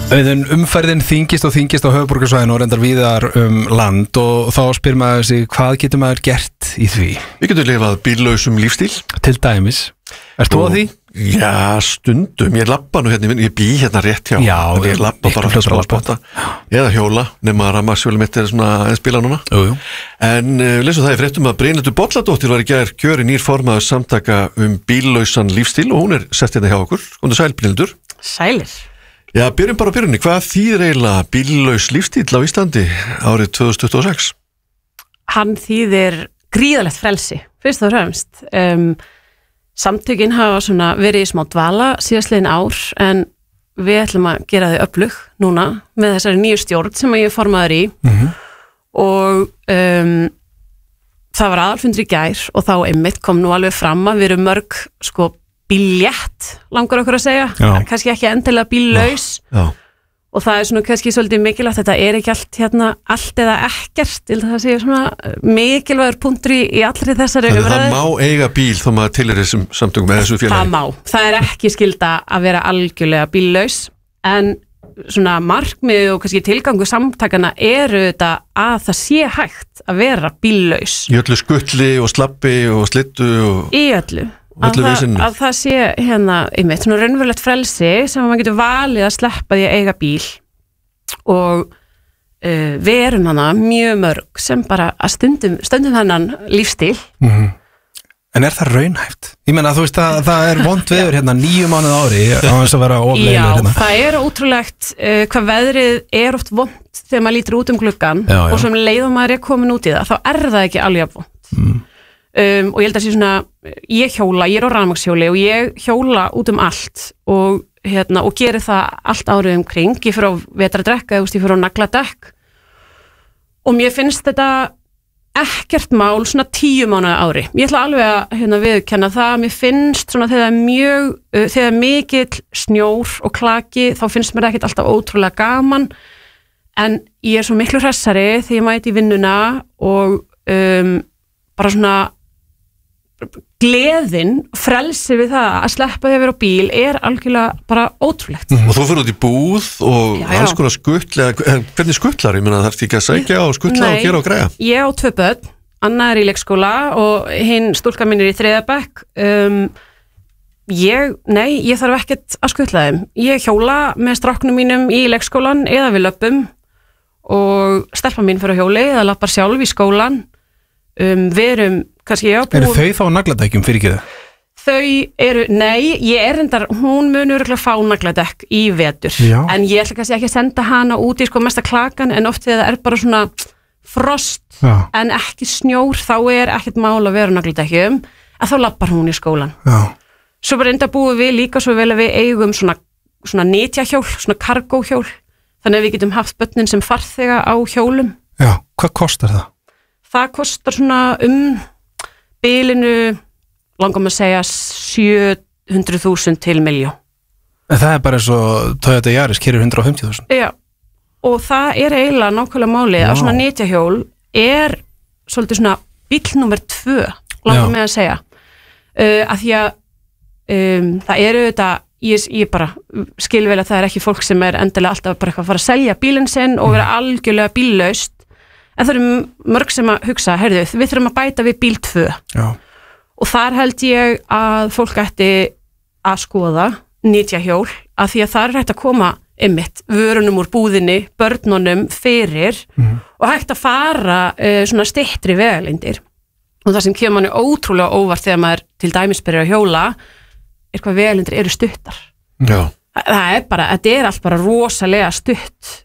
Umferðin þyngist á höfuðborgarsvæðinu og reyndar víðar land og þá spyr maður sig hvað getur maður gert í því? Við getum lifað bíllausum lífstíl. Til dæmis. Ert þú á því? Já, stundum. Ég labba nú hérna, ég bý hérna rétt hjá. Já, ég labba bara frá spotta. Eða hjóla, nema að rafmagnsvélið mitt svona aðeins bíla núna. Jú. En lesum það í fréttum að Brynhildur Bolladóttir var í gær kjörin nýr formaður samtaka bíllausan lífstíl og hún sett hérna hjá okkur. Hún sæl, Brynhildur. Sælir. Já, byrjum bara á byrjunni. Hvað þýðir eiginlega bíllaus lífstíl á Íslandi árið 2026? Hann þýðir gríðalegt frelsi, fyrst og fremst. Samtökin hafa svona verið í smá dvala síðastliðin ár, en við ætlum að gera þau öflug núna með þessari nýju stjórn sem ég er formaður í. Og það var aðalfundur í gær og þá einmitt kom nú alveg fram að við erum mörg bíljett, langar okkur að segja. Kannski ekki endilega bíllaus. Já. Og það er svona kannski svolítið mikilvægt, þetta er ekki allt hérna allt eða ekkert, til það sé svona mikilvægur punktur í allri þessari umræðu. Það má eiga bíl þó maður tilheyrir þessum samtökum eða þessu félagi. Það má, það er ekki skylda að vera algjörlega bíllaus, en svona markmið og kannski tilgangu samtakana eru þetta að það sé hægt að vera bíllaus. Í öllu skutli og slappi og slittu og... Í öllu. Að það sé hérna einmitt svona raunverulegt frelsi sem maður getur valið að sleppa því að eiga bíl og við erum hana mjög mörg sem bara að stundum þennan lífstíl. En er það raunhæft? Ég meina þú veist að það er vont veður hérna 9 mánuð á ári á þess að vera ofleiður hérna. Já, það er ótrúlegt hvað veðrið er oft vont þegar maður lítur út gluggann og sem leiðum maður er komin út í það, þá er það ekki alveg vont. Og ég held að sé svona, ég er á rafmagnshjóli og ég hjóla út allt og geri það allt árið kring. Ég fyrir á vetradekk eða ég fyrir á nagladekk og mér finnst þetta ekkert mál svona 10 mánuði ári. Ég ætla alveg að viðurkenna það að mér finnst svona þegar mikill snjór og klaki þá finnst mér ekkert alltaf ótrúlega gaman, en ég er svo miklu hressari þegar ég mæti í vinnuna og bara svona gleðin, frelsi við það að sleppa því að vera á bíl er algjörlega bara ótrúlegt. Og þú fyrir út í búð og alls konar skuttla, hvernig skuttlar? Ég meina það ert ekki að sækja og skuttla og gera og græja? Ég á 2 börn, Anna er í leikskóla og hinn stúlka mín er í 3. bekk. Ég þarf ekkert að skuttla þeim. Ég hjóla með stráknum mínum í leikskólan eða við löpum og stelpa mín fyrir á hjóli eða lappar sjálf í skólan. Við erum kannski Eru þau þá á nagladekjum fyrir ekki það? Þau eru, ég er reyndar, hún mun örugglega fá nagladekk í vetur. Já. En ég ætla kannski ekki að senda hana út í mesta klakan, en oft þegar það er bara svona frost en ekki snjór, þá er ekkert mál að vera á nagladekkjum, að þá lappar hún í skólan. Já. Svo bara enda búum við líka svo vel að við eigum svona nytjahjól, svona kargóhjól, þannig að við getum haft börnin sem farþega á hjólum. Já, hvað kostar það? Það kostar svona bilinu, langar maður að segja 700.000 til milljón. En það er bara eins og Toyota Yaris kerir 150.000. Já, og það er eiginlega nákvæmlega málið að svona nytjahjól er svolítið svona bíll númer 2, langar með að segja. Af því að það eru þetta, ég bara skil vel að það er ekki fólk sem er endilega alltaf bara eitthvað að fara að selja bílinn sinn og vera algjörlega bíllaust. En það eru mörg sem að hugsa, heyrðu, við þurfum að bæta við bíl 2. Já. Og þar held ég að fólk ætti að skoða nytjahjól, af því að það er hægt að koma einmitt vörunum úr búðinni, börnunum fyrir og hægt að fara svona styttri vegalengdir. Og það sem kemur manni ótrúlega óvart þegar maður til dæmis byrjar að hjóla er hvað vegalengdir eru stuttar. Já. Það er bara, þetta er allt bara rosalega stutt.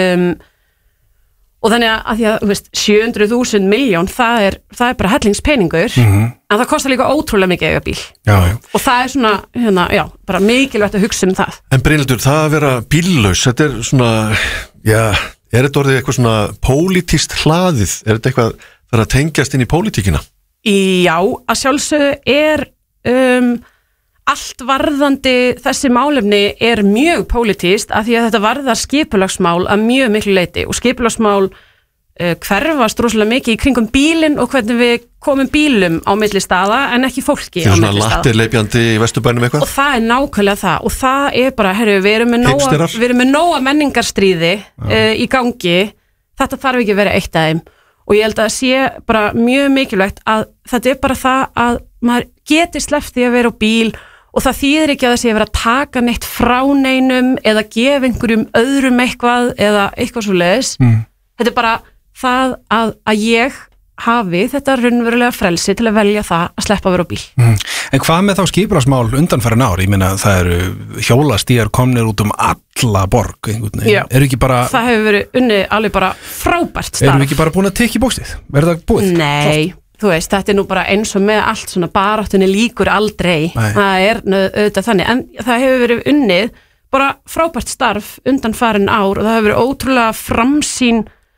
Og þannig að því að, þú veist, 700.000 milljón, það er bara hellingspeningur, en það kostar líka ótrúlega mikið eiga bíl. Já. Og það er svona, bara mikilvægt að hugsa það. En Brynhildur, það að vera bíllaus, þetta er svona, er þetta orðið eitthvað svona pólitískt hlaðið? Er þetta eitthvað að tengjast inn í pólitíkina? Já, að sjálfsögðu er allt varðandi þessi málefni er mjög pólitískt af því að þetta varðar skipulagsmál að mjög miklu leyti og skipulagsmál hverfast rosalega mikið í kringum bílinn og hvernig við komum bílum á milli staða en ekki fólki á milli staða. Svona lattirleipjandi í Vesturbænum eitthvað? Og það nákvæmlega það og það bara, við erum með nóga menningarstríði í gangi, þetta þarf ekki að vera eitt af þeim og ég held að það sé bara mjög mikilvægt að þetta bara það að maður geti sleppt því að vera á bíl og það þýðir ekki að það sé að vera að taka neitt frá neinum eða gefa einhverjum öðrum eitthvað eða eitthvað svoleiðis. Þetta bara það að ég hafi þetta raunverulega frelsi til að velja það að sleppa að vera á bíl. En hvað með þá skipulagsmál undanfarin ár? Ég meina það eru hjólastígar komnir út alla borg einhvern veginn. Eru ekki bara... Það hefur verið unnið alveg bara frábært starf. Erum við ekki bara búin að tekja í bókstið? Það búið? Nei. Þú veist, þetta nú bara eins og með allt svona baráttunni líkur aldrei. Það auðvitað þannig, en það hefur verið unnið bara frábært starf undanfarin ár og það hefur verið ótrúlega framsýn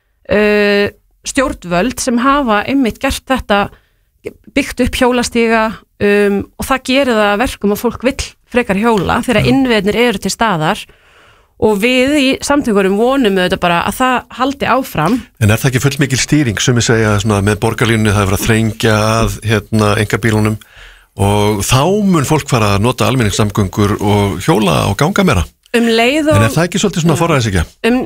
stjórnvöld sem hafa einmitt gert þetta, byggt upp hjólastíga og það gerir það verkum að fólk vill frekar hjóla þegar innviðirnir eru til staðar og við í samtökurum vonum auðvitað bara að það haldi áfram. En það ekki full mikil stýring sem ég segja svona, með borgarlínunni það er verið að þrengja að einkabílunum og þá mun fólk fara að nota almenningssamgöngur og hjóla og ganga meira. Leið og... En það ekki svolítið svona forræðishyggja?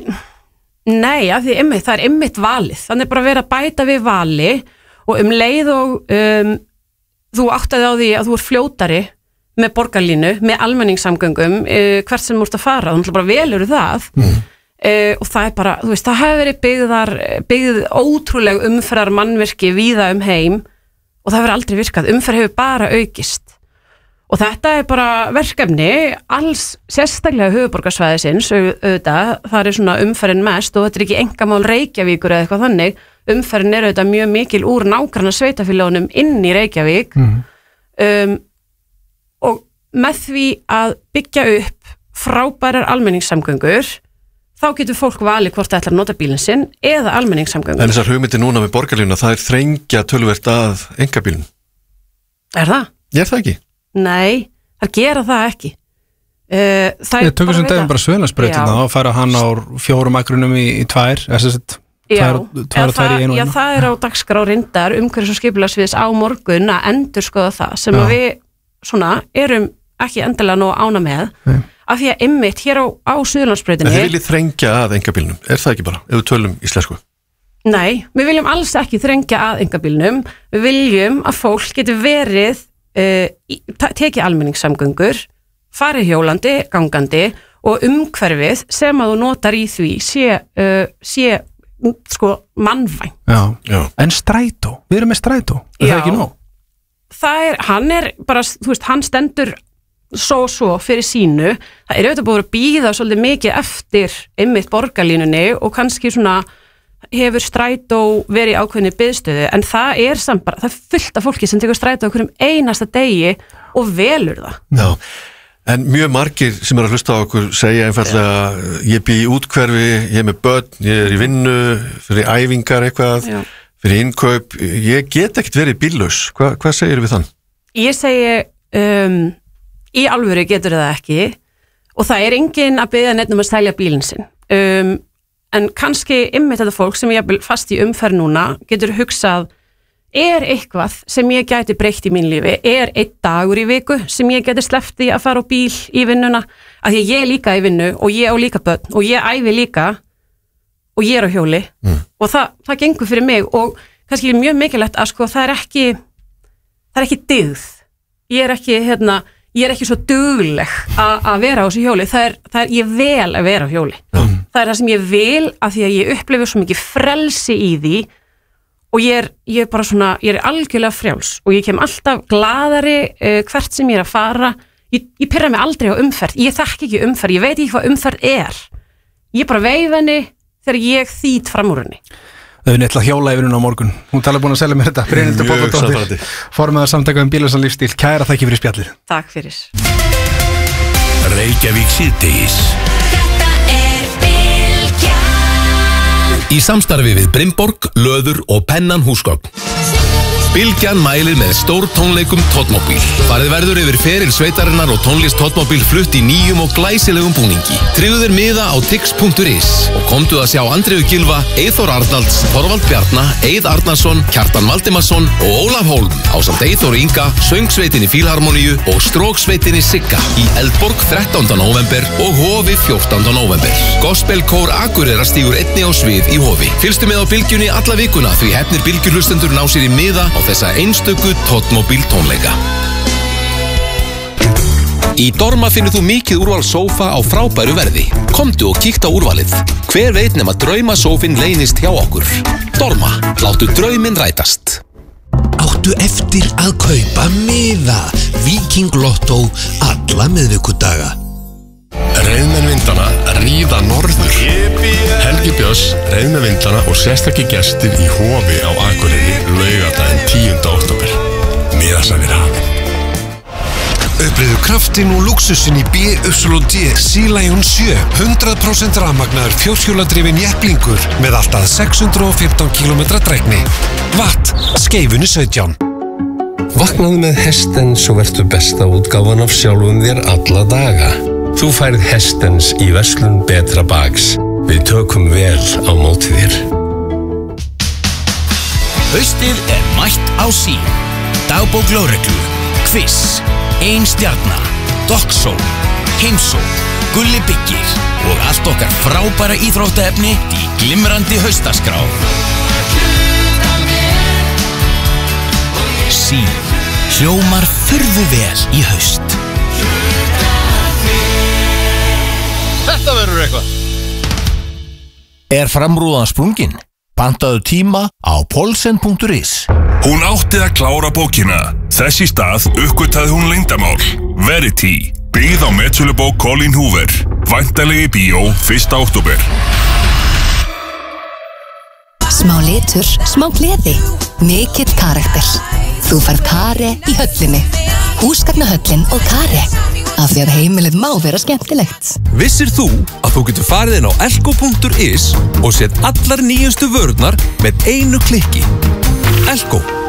Nei, af því það er einmitt valið. Þannig bara verið að bæta við vali og leið og þú áttaði á því að þú er fljótari með borgarlínu, með almenningssamgöngum hvert sem þú ert að fara, þú bara velur það og það er bara, þú veist, það hefur verið byggð ótrúleg umferðar mannvirki víða heim og það hefur aldrei virkað, umferð hefur bara aukist og þetta er bara verkefni alls sérstaklega höfuðborgarsvæðisins auðvitað, það er svona umferðin mest og þetta er ekki einkamál Reykjavíkur eða eitthvað þannig, umferðin er auðvitað mjög mikil úr nágranna sveitafélögunum inn í Reykjavík og með því að byggja upp frábærar almenningssamgöngur þá getur fólk valið hvort það ætlar að nota bílinn sinn eða almenningssamgöngur. En þessar hugmyndir núna með borgarlínuna, það er þrengja töluvert að einkabílnum. Er það? Er það ekki? Nei, það gera það ekki. Ég tökur sem daginn bara Sveinarsbrautina og færa hann á 4 akrunum í 2, það er á dagskrá reyndar umhverfis- og skipulagsviðs á morgun að endurskoða það sem að við svona erum ekki endilega nóg ána með af því að einmitt hér á Suðurlandsbrautinni. En þið viljið þrengja að einkabílnum, er það ekki bara, ef við tölum íslensku? Nei, við viljum alls ekki þrengja að einkabílnum, við viljum að fólk getur verið tekið almenningssamgöngur, farið hjólandi, gangandi og umhverfið sem að þú notar í því sé sko mannvæn. Já. En strætó, við erum með strætó, er það ekki nóg? Hann er bara, þú veist, hann stendur svo fyrir sínu, það er auðvitað búið að bíða svolítið mikið eftir einmitt borgarlínunni og kannski svona hefur strætó verið í ákveðinni biðstöðu, en það er samt bara, það er fullt af fólki sem tekur strætó á hverjum einasta degi og velur það. Já, en mjög margir sem að hlusta á okkur segja einfallega, ég bý í útkverfi, ég er með börn, ég er í vinnu, fyrir æfingar eitthvað, fyrir innkaup, ég get ekkert verið bíllaus. Hvað segir við þann? Ég segi, í alvöru getur það ekki og það er enginn að biðja neitt að selja bílinn sinn. En kannski einmitt þetta fólk sem ég er fast í umferð núna getur hugsað, er eitthvað sem ég gæti breytt í mín lífi? Er einn dagur í viku sem ég gæti sleppt því að fara á bíl í vinnuna? Af því að ég er líka í vinnu og ég á líka börn og ég æfi líka og ég er á hjóli og það gengur fyrir mig og kannski mjög mikilvægt að sko það er ekki dyggð. Ég er ekki svo dugleg að vera á þessu hjóli. Ég vel að vera á hjóli. Það er það sem ég vil af því að ég upplifi svo mikið frelsi í því og ég er algjörlega frjáls og ég kem alltaf glaðari hvert sem ég er að fara. Ég pirra mig aldrei á umferð. Ég þekki ekki umferð. Ég veit ekki hvað umferð er. Ég bara veif henni þegar ég þýt fram úr henni. Þau er neitt að hjóla yfir hún á morgun. Hún tala búin að selja mér þetta. Brynhildur Bolladóttir, formaður samtaka bílausan lífstíl. Kæra þakki fyrir spjallið. Takk fyrir. Reykjavík síðdegis. Þetta er Bylgjan. Í samstarfi við Brynborg, Löður og Pennan húsgögn. Bylgjan mælir með stór tónleikum Totmobil. Farið verður yfir feril sveitarinnar og tónlist Totmobil flutt í nýjum og glæsilegum búningi. Tryggðu þér miða á tix.is og komdu að sjá Andreu Gylfa, Eyþór Arnalds, Þorvald Bjarna, Eið Arnarsson, Kjartan Valdimarsson og Ólaf Hólm ásamt Eyþór Inga, Söngsveitinni Fílharmoníu og Stróksveitinni Sigga í Eldborg 13. november og Hofi 14. november. Gospelkór Akureyrar stígur einnig á svið í Hofi. Fylgstu með á Bylgjunni alla vikuna því hefnir bylgjuhlustendur ná sér í miða á þessa einstöku Totmobil tónleika. Í Dorma finnur þú mikið úrval sófa á frábæru verði. Komdu og kíktu á úrvalið. Hver veit nema draumasófinn leynist hjá okkur. Dorma, láttu drauminn rætast. Áttu eftir að kaupa miða. Viking Lotto alla miðvikudaga. Reiðmenn vindana ríða norður. Helgi Björns, reiðmenn vindana og sérstakki gestir í Hofi á Akureyri laugardaginn 10. október. Miðasælir hafinn. Upplifðu kraftinn og lúxusinn í BYD Sea Lion 7 100% rafmagnaður fjórhjóladrifinn jepplingur með allt að 615 km drægni. Watt, Skeifunni 17. Vaknaðu með Hestens og vertu besta útgáfan af sjálfum þér alla daga. Þú færð Hestens í verslun Betra Bags. Við tökum vel á móti þér. Haustið mætt á Sín. Dagbók lögreglu, Quiz, Ein stjarna, Doxó, Heimsó, Gulli byggir og allt okkar frábæra íþróttaefni í glimrandi haustaskrá. Sín, hljómar furðu vel í haust. Þetta verður eitthvað. Framrúðan sprungin? Pantaðu tíma á polsen.is. Hún átti að klára bókina. Þess í stað uppgötaði hún leyndamál. Verity, byggð á metsölubók Colleen Hoover. Væntanleg í bíó 1. október. Smá litur, smá gleði. Mikill karakter. Þú færð Kare í höllinni. Húsgagnahöllin og Kare. Af því að heimilið má vera skemmtilegt. Vissir þú að þú getur farið inn á elko.is og séð allar nýjustu vörurnar með einu klikki? Elko.